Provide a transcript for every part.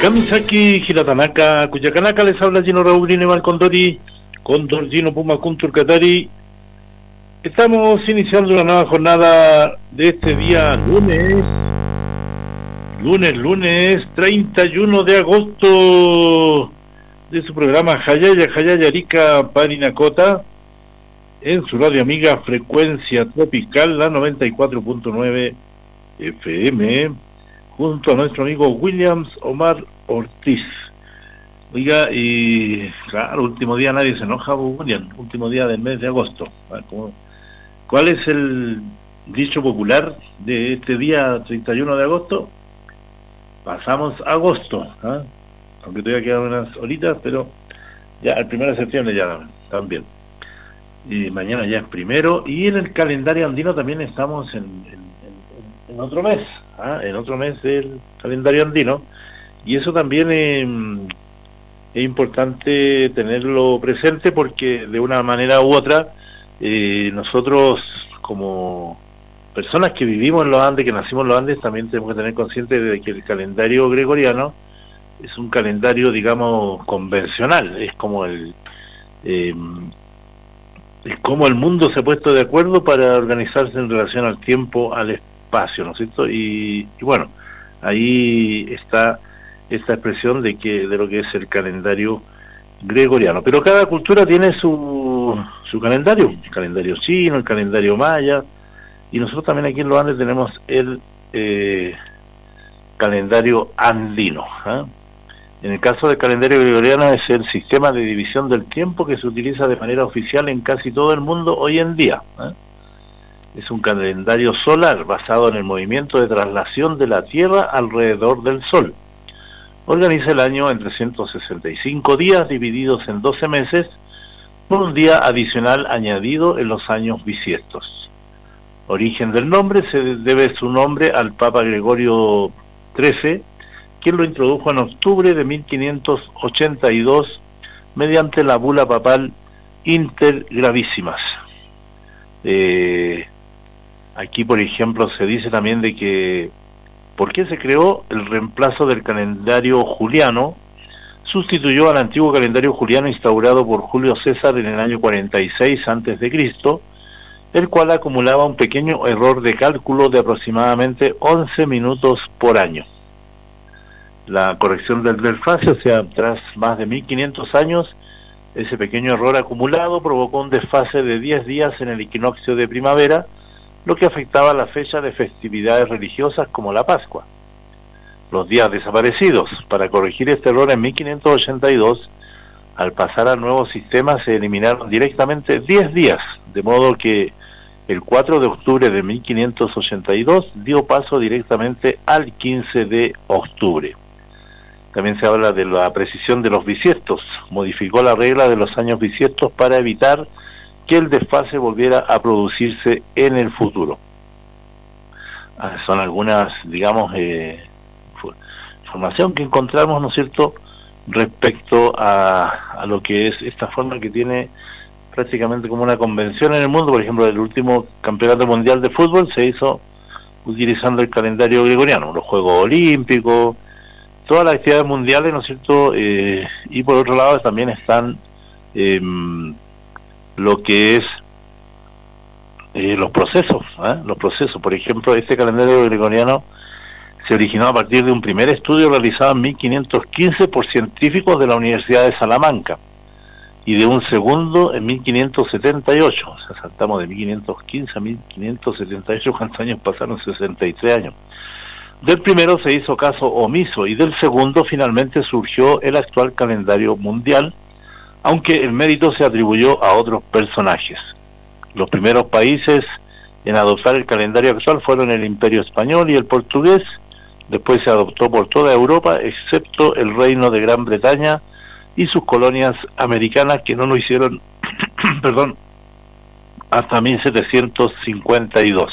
Kamisaki, Hiratanaka, Cuyacanaka, les habla Gino Raúl Grineval Condori, Condor Gino Puma Kuntur Katari. Estamos iniciando una nueva jornada de este día lunes 31 de agosto, de su programa Hayaya Arica Parinacota, en su radio amiga Frecuencia Tropical, la 94.9 FM, junto a nuestro amigo Williams Omar Ortiz. Oiga, y claro, último día, nadie se enoja, William, último día del mes de agosto. ¿Cuál es el dicho popular de este día 31 de agosto? Pasamos agosto, ¿eh? Aunque todavía quedan unas horitas, pero ya el 1 de septiembre ya también. Y mañana ya es primero, y en el calendario andino también estamos en otro mes, ¿eh? En otro mes del calendario andino, y eso también es importante tenerlo presente, porque de una manera u otra nosotros, como personas que vivimos en los Andes, que nacimos en los Andes, también tenemos que tener consciente de que el calendario gregoriano es un calendario, digamos, convencional. Es como el mundo se ha puesto de acuerdo para organizarse en relación al tiempo, al espacio, ¿no es cierto? Y bueno, ahí está esta expresión de lo que es el calendario gregoriano. Pero cada cultura tiene su calendario, el calendario chino, el calendario maya, y nosotros también aquí en los Andes tenemos el calendario andino, ¿eh? En el caso del calendario gregoriano es el sistema de división del tiempo que se utiliza de manera oficial en casi todo el mundo hoy en día, ¿eh? Es un calendario solar basado en el movimiento de traslación de la Tierra alrededor del Sol. Organiza el año en 365 días divididos en 12 meses, por un día adicional añadido en los años bisiestos. Origen del nombre: se debe su nombre al Papa Gregorio XIII, quien lo introdujo en octubre de 1582 mediante la bula papal Inter Gravísimas. Aquí, por ejemplo, se dice también de que ¿por qué se creó? El reemplazo del calendario juliano sustituyó al antiguo calendario juliano instaurado por Julio César en el año 46 a.C., el cual acumulaba un pequeño error de cálculo de aproximadamente 11 minutos por año. La corrección del desfase, o sea, tras más de 1500 años, ese pequeño error acumulado provocó un desfase de 10 días en el equinoccio de primavera, lo que afectaba la fecha de festividades religiosas como la Pascua. Los días desaparecidos. Para corregir este error en 1582, al pasar al nuevo sistema se eliminaron directamente 10 días, de modo que el 4 de octubre de 1582 dio paso directamente al 15 de octubre. También se habla de la precisión de los bisiestos. Modificó la regla de los años bisiestos para evitar que el desfase volviera a producirse en el futuro. Son algunas, digamos, información que encontramos, ¿no es cierto?, respecto a lo que es esta forma que tiene prácticamente como una convención en el mundo. Por ejemplo, el último campeonato mundial de fútbol se hizo utilizando el calendario gregoriano, los Juegos Olímpicos, todas las actividades mundiales, ¿no es cierto?, y por otro lado también están lo que es los procesos, por ejemplo, este calendario gregoriano se originó a partir de un primer estudio realizado en 1515 por científicos de la Universidad de Salamanca, y de un segundo en 1578, o sea, saltamos de 1515 a 1578, ¿cuántos años pasaron? 63 años. Del primero se hizo caso omiso, y del segundo finalmente surgió el actual calendario mundial, aunque el mérito se atribuyó a otros personajes. Los primeros países en adoptar el calendario actual fueron el Imperio Español y el portugués. Después se adoptó por toda Europa, excepto el Reino de Gran Bretaña y sus colonias americanas, que no lo hicieron perdón, hasta 1752.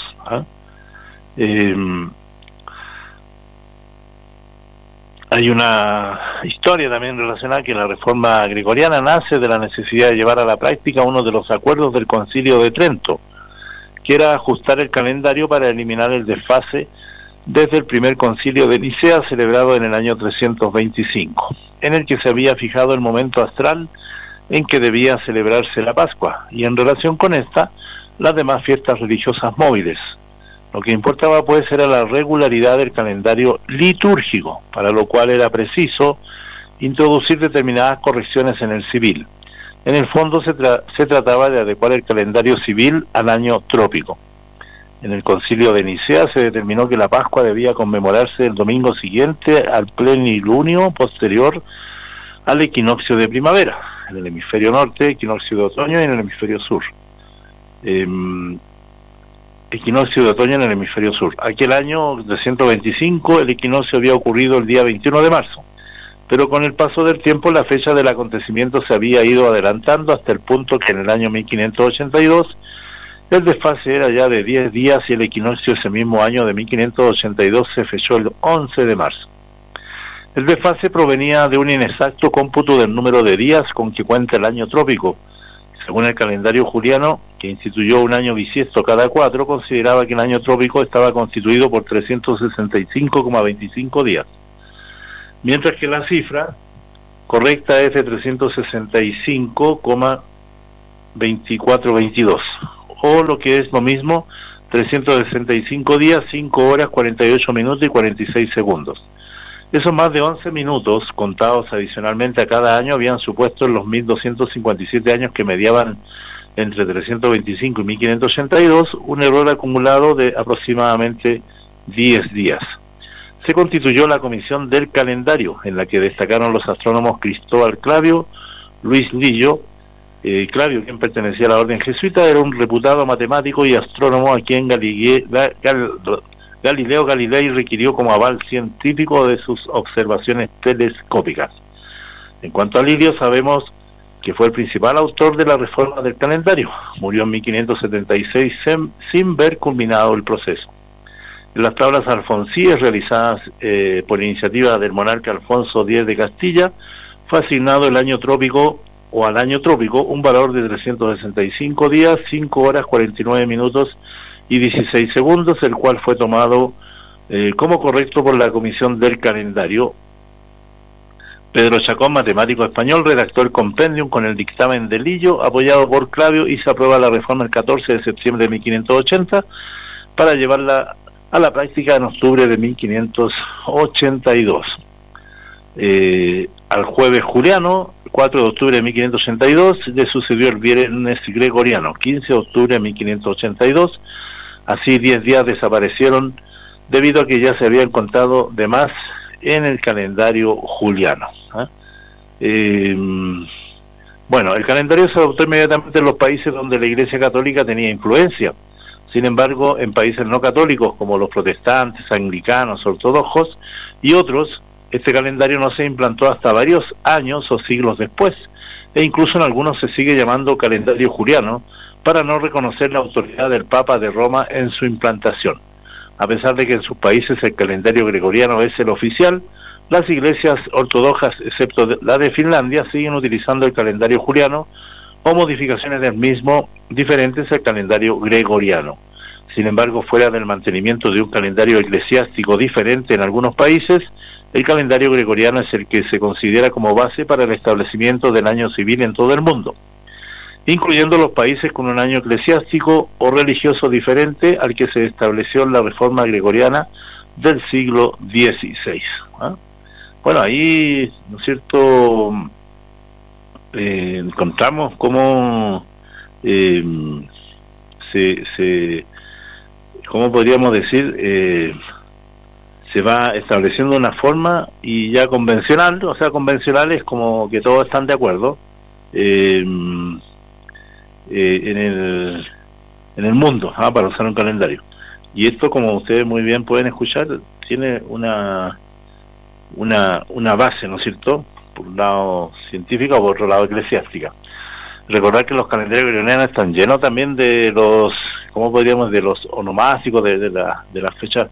Hay una historia también relacionada, que la reforma gregoriana nace de la necesidad de llevar a la práctica uno de los acuerdos del Concilio de Trento, que era ajustar el calendario para eliminar el desfase desde el primer concilio de Nicea celebrado en el año 325, en el que se había fijado el momento astral en que debía celebrarse la Pascua, y en relación con esta, las demás fiestas religiosas móviles. Lo que importaba pues era la regularidad del calendario litúrgico, para lo cual era preciso introducir determinadas correcciones en el civil. En el fondo se trataba de adecuar el calendario civil al año trópico. En el concilio de Nicea se determinó que la Pascua debía conmemorarse el domingo siguiente al plenilunio posterior al equinoccio de primavera, en el hemisferio norte, equinoccio de otoño, y en el hemisferio sur. Equinoccio de otoño en el hemisferio sur. Aquel año 325 el equinoccio había ocurrido el día 21 de marzo, pero con el paso del tiempo la fecha del acontecimiento se había ido adelantando hasta el punto que en el año 1582 el desfase era ya de 10 días y el equinoccio ese mismo año de 1582 se fechó el 11 de marzo. El desfase provenía de un inexacto cómputo del número de días con que cuenta el año trópico. Según el calendario juliano, que instituyó un año bisiesto cada 4, consideraba que el año trópico estaba constituido por 365,25 días, mientras que la cifra correcta es de 365,2422, o lo que es lo mismo, 365 días, 5 horas, 48 minutos y 46 segundos. Esos más de 11 minutos, contados adicionalmente a cada año, habían supuesto en los 1257 años que mediaban entre 325 y 1582 un error acumulado de aproximadamente 10 días. Se constituyó la Comisión del Calendario, en la que destacaron los astrónomos Cristóbal Clavio, Luis Lillo. Clavio, quien pertenecía a la orden jesuita, era un reputado matemático y astrónomo a quien Galileo Galilei requirió como aval científico de sus observaciones telescópicas. En cuanto a Lilio, sabemos que fue el principal autor de la reforma del calendario. Murió en 1576 sin ver culminado el proceso. En las tablas alfonsíes realizadas por iniciativa del monarca Alfonso X de Castilla, fue asignado el año trópico o al año trópico un valor de 365 días, 5 horas, 49 minutos y 16 segundos, el cual fue tomado como correcto por la Comisión del Calendario. Pedro Chacón, matemático español, redactó el compendium con el dictamen de Lillo, apoyado por Clavio, y se aprueba la reforma el 14 de septiembre de 1580 para llevarla a la práctica en octubre de 1582. Al jueves juliano, 4 de octubre de 1582, le sucedió el viernes gregoriano, 15 de octubre de 1582. Así 10 días desaparecieron debido a que ya se habían contado de más en el calendario juliano. Bueno, el calendario se adoptó inmediatamente en los países donde la Iglesia Católica tenía influencia. Sin embargo, en países no católicos como los protestantes, anglicanos, ortodoxos y otros, este calendario no se implantó hasta varios años o siglos después, e incluso en algunos se sigue llamando calendario juliano, para no reconocer la autoridad del Papa de Roma en su implantación. A pesar de que en sus países el calendario gregoriano es el oficial, las iglesias ortodoxas, excepto la de Finlandia, siguen utilizando el calendario juliano o modificaciones del mismo diferentes al calendario gregoriano. Sin embargo, fuera del mantenimiento de un calendario eclesiástico diferente en algunos países, el calendario gregoriano es el que se considera como base para el establecimiento del año civil en todo el mundo, incluyendo los países con un año eclesiástico o religioso diferente al que se estableció en la Reforma Gregoriana del siglo XVI. Bueno, ahí, ¿no es cierto?, encontramos cómo ¿cómo podríamos decir?, se va estableciendo una forma y ya convencional, o sea, convencional es como que todos están de acuerdo, en el mundo, para usar un calendario. Y esto, como ustedes muy bien pueden escuchar, tiene una base, ¿no es cierto?, por un lado científica o por otro lado eclesiástica. Recordar que los calendarios gregorianos están llenos también de los, ¿cómo podríamos?, de los onomásticos, de las fechas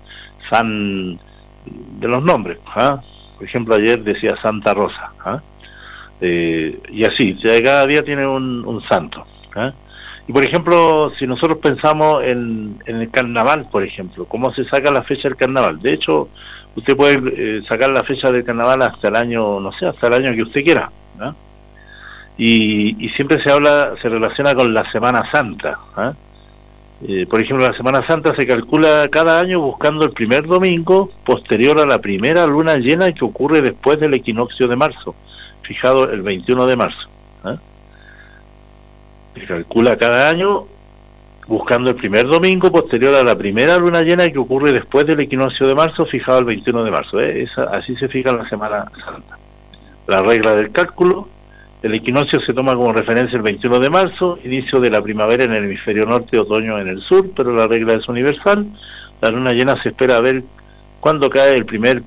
de los nombres. Por ejemplo, ayer decía Santa Rosa, y así, cada día tiene un santo. Y por ejemplo, si nosotros pensamos en el carnaval, por ejemplo, ¿cómo se saca la fecha del carnaval? De hecho, usted puede sacar la fecha del carnaval hasta el año, no sé, hasta el año que usted quiera, ¿no? Y siempre se relaciona con la Semana Santa, ¿eh? Por ejemplo, la Semana Santa se calcula cada año buscando el primer domingo posterior a la primera luna llena que ocurre después del equinoccio de marzo, fijado el 21 de marzo. ¿Eh? Se calcula cada año buscando el primer domingo posterior a la primera luna llena que ocurre después del equinoccio de marzo, fijado el 21 de marzo. Así se fija la Semana Santa. La regla del cálculo: el equinoccio se toma como referencia el 21 de marzo, inicio de la primavera en el hemisferio norte, otoño en el sur, pero la regla es universal. La luna llena se espera a ver cuándo cae el primer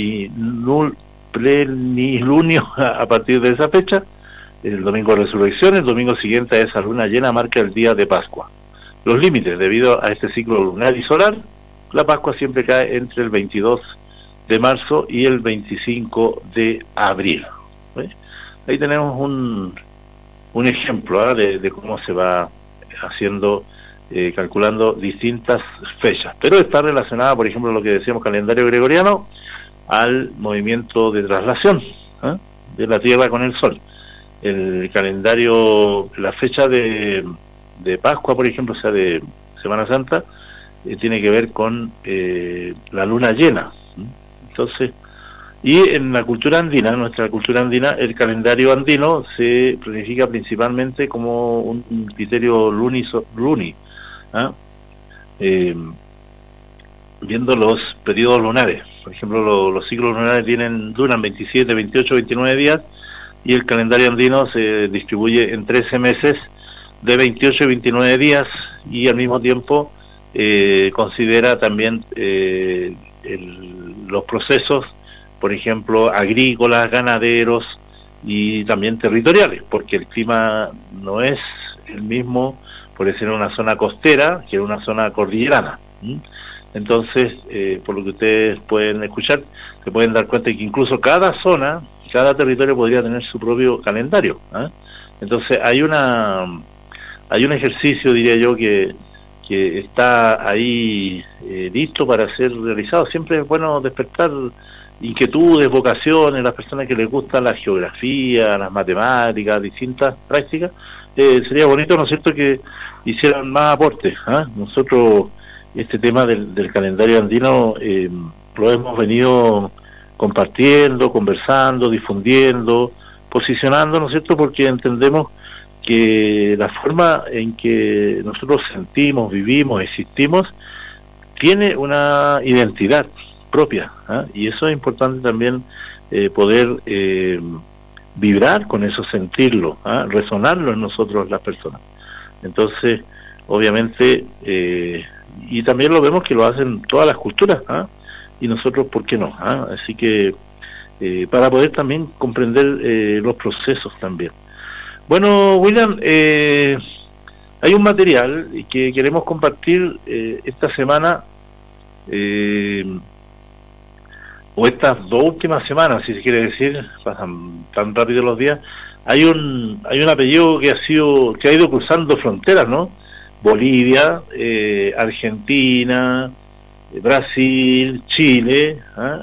plenilunio a partir de esa fecha. El domingo de resurrección, el domingo siguiente a esa luna llena marca el día de Pascua. Los límites: debido a este ciclo lunar y solar, la Pascua siempre cae entre el 22 de marzo y el 25 de abril. ¿Sí? Ahí tenemos un ejemplo de cómo se va haciendo, calculando distintas fechas. Pero está relacionada, por ejemplo, lo que decíamos, calendario gregoriano, al movimiento de traslación de la Tierra con el Sol. El calendario, la fecha de Pascua, por ejemplo, o sea, de Semana Santa, tiene que ver con la luna llena. Entonces, y en la cultura andina, en nuestra cultura andina, el calendario andino se planifica principalmente como un criterio luni, viendo los periodos lunares. Por ejemplo, los ciclos lunares duran 27, 28, 29 días, y el calendario andino se distribuye en 13 meses de 28 y 29 días, y al mismo tiempo considera también los procesos, por ejemplo, agrícolas, ganaderos y también territoriales, porque el clima no es el mismo, por decir, en una zona costera que en una zona cordillerana. Entonces, por lo que ustedes pueden escuchar, se pueden dar cuenta de que incluso cada zona, cada territorio podría tener su propio calendario. Entonces, hay un ejercicio, diría yo, que está ahí listo para ser realizado. Siempre es bueno despertar inquietudes, vocaciones, las personas que les gusta la geografía, las matemáticas, distintas prácticas. Sería bonito, ¿no es cierto?, que hicieran más aportes. Nosotros este tema del calendario andino lo hemos venido compartiendo, conversando, difundiendo, posicionando, ¿no es cierto?, porque entendemos que la forma en que nosotros sentimos, vivimos, existimos, tiene una identidad propia, y eso es importante también, poder vibrar con eso, sentirlo, resonarlo en nosotros las personas. Entonces, obviamente, y también lo vemos que lo hacen todas las culturas, y nosotros, ¿por qué no? Así que, para poder también comprender los procesos también. Bueno, William, hay un material que queremos compartir esta semana, o estas dos últimas semanas, si se quiere decir, pasan tan rápido los días. Hay un apellido que ha ido cruzando fronteras, ¿no? Bolivia, Argentina, Brasil, Chile,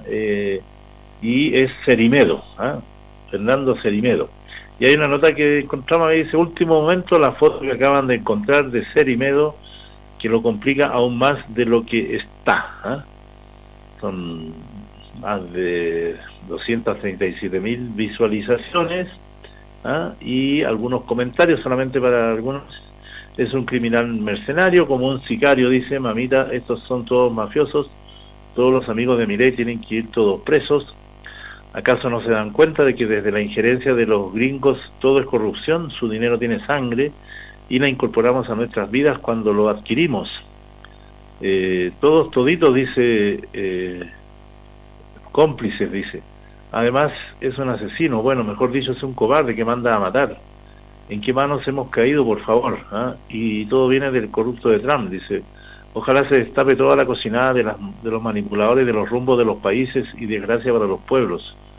y es Cerimedo, Fernando Cerimedo. Y hay una nota que encontramos ahí, dice: último momento, la foto que acaban de encontrar de Cerimedo, que lo complica aún más de lo que está. Son más de 237.000 visualizaciones, y algunos comentarios, solamente para algunos. Es un criminal mercenario, como un sicario, dice: mamita, estos son todos mafiosos, todos los amigos de Milei tienen que ir todos presos. ¿Acaso no se dan cuenta de que desde la injerencia de los gringos todo es corrupción? Su dinero tiene sangre y la incorporamos a nuestras vidas cuando lo adquirimos. Todos toditos, dice, cómplices, dice. Además es un asesino, bueno, mejor dicho, es un cobarde que manda a matar. ¿En qué manos hemos caído, por favor? Y todo viene del corrupto de Trump, dice. Ojalá se destape toda la cocinada de los manipuladores de los rumbos de los países y desgracia para los pueblos.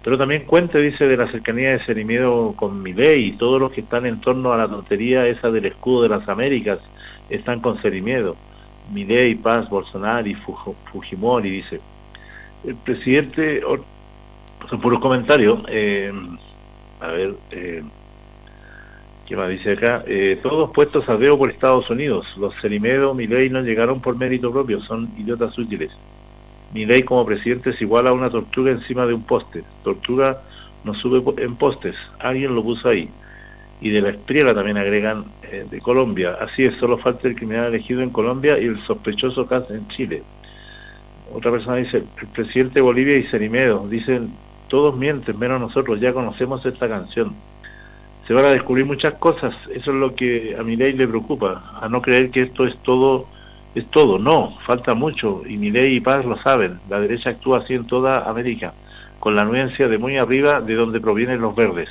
Pero también cuente, dice, de la cercanía de Cerimiero con Milei, y todos los que están en torno a la tontería esa del escudo de las Américas están con Cerimiero. Milei, Paz, Bolsonaro y Fujimori, dice. El presidente, son puros comentarios, a ver, ¿qué más dice acá? Todos puestos a dedo por Estados Unidos. Los Cerimiero, Milei no llegaron por mérito propio, son idiotas útiles. Milei como presidente es igual a una tortuga encima de un poste. Tortuga no sube en postes, alguien lo puso ahí. Y de la Espriela también agregan, de Colombia. Así es, solo falta el criminal elegido en Colombia y el sospechoso caso en Chile. Otra persona dice, el presidente de Bolivia y Cerimiero, dicen, todos mienten, menos nosotros, ya conocemos esta canción. Se van a descubrir muchas cosas, eso es lo que a Milei le preocupa, a no creer que esto es todo, no, falta mucho, y Milei y Paz lo saben, la derecha actúa así en toda América, con la anuencia de muy arriba de donde provienen los verdes.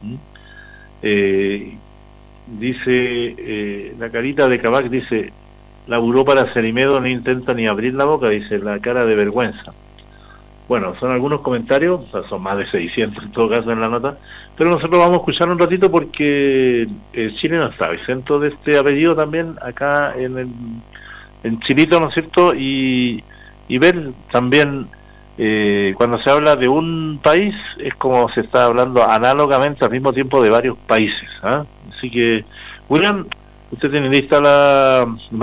Dice, la carita de Kavak dice, laburó para Cerimiero, no intenta ni abrir la boca, dice, la cara de vergüenza. Bueno, son algunos comentarios, o sea, son más de 600 en todo caso en la nota, pero nosotros vamos a escuchar un ratito porque Chile no está exento de este apellido también acá en Chilito, ¿no es cierto? Y ver también, cuando se habla de un país, es como se está hablando análogamente al mismo tiempo de varios países, ¿eh? Así que, William, usted tiene lista la